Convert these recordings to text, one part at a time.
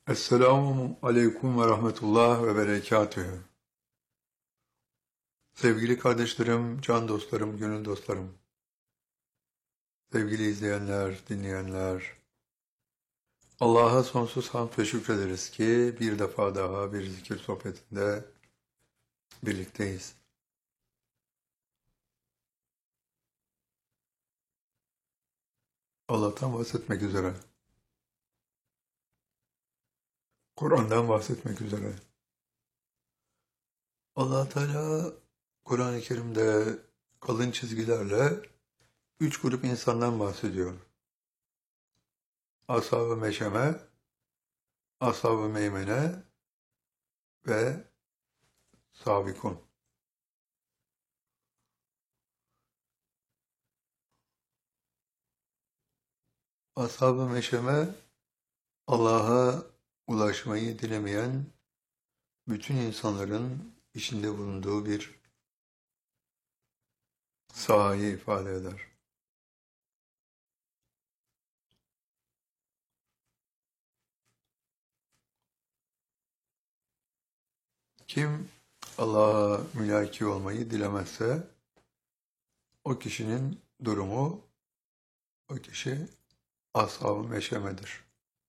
Esselamu aleyküm ve rahmetullah ve berekatühü. Sevgili kardeşlerim, can dostlarım, gönül dostlarım, sevgili izleyenler, dinleyenler, Allah'a sonsuz hamd ve şükrederiz ki bir defa daha bir zikir sohbetinde birlikteyiz. Allah'tan bahsetmek üzere, Kur'an'dan bahsetmek üzere. Allah Teala Kur'an-ı Kerim'de kalın çizgilerle üç grup insandan bahsediyor. Ashab-ı meşeme, ashab-ı meymene ve sabikun. Ashab-ı meşeme, Allah'a ulaşmayı dilemeyen bütün insanların içinde bulunduğu bir sahayı ifade eder. Kim Allah'a mülaki olmayı dilemezse o kişinin durumu, o kişi ashab-ı meşemedir.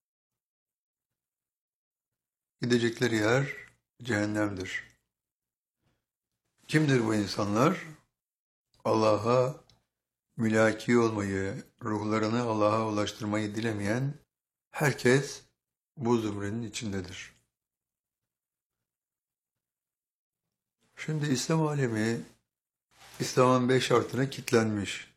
Gidecekleri yer cehennemdir. Kimdir bu insanlar? Allah'a mülaki olmayı, ruhlarını Allah'a ulaştırmayı dilemeyen herkes bu zümrenin içindedir. Şimdi İslam alemi, İslam'ın 5 şartına kilitlenmiş.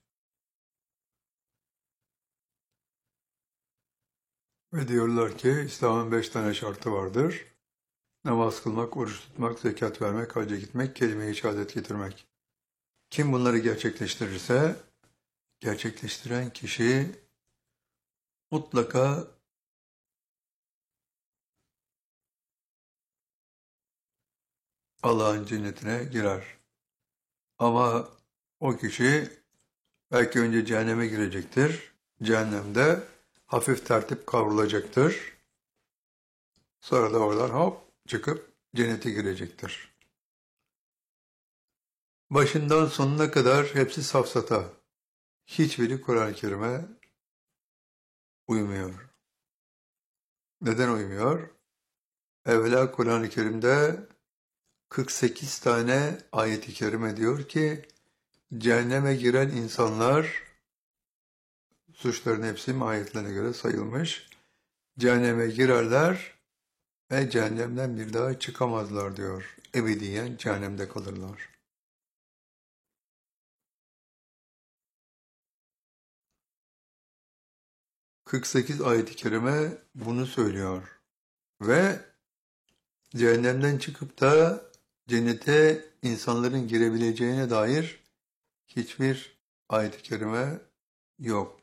Ve diyorlar ki İslam'ın 5 tane şartı vardır. Namaz kılmak, oruç tutmak, zekat vermek, hacca gitmek, kelime-i şehadet getirmek. Kim bunları gerçekleştirirse, gerçekleştiren kişi mutlaka Allah'ın cennetine girer. Ama o kişi belki önce cehenneme girecektir. Cehennemde hafif tertip kavrulacaktır. Sonra da oradan hop çıkıp cennete girecektir. Başından sonuna kadar hepsi safsata. Hiçbiri Kur'an-ı Kerim'e uymuyor. Neden uymuyor? Evvela Kur'an-ı Kerim'de 48 tane ayet-i kerime diyor ki cehenneme giren insanlar suçların hepsi ayetlerine göre sayılmış. Cehenneme girerler ve cehennemden bir daha çıkamazlar diyor. Ebediyen cehennemde kalırlar. ...48 ayet-i kerime bunu söylüyor. Ve cehennemden çıkıp da cennete insanların girebileceğine dair hiçbir ayet-i kerime yok.